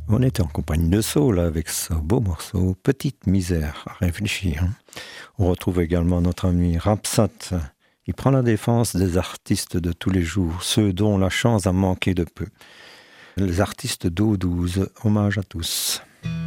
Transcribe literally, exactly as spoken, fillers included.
On était en compagnie de Saul avec ce beau morceau, Petite misère, à réfléchir. On retrouve également notre ami Rapsat. Il prend la défense des artistes de tous les jours, ceux dont la chance a manqué de peu. Les artistes d'eau douze, hommage à tous.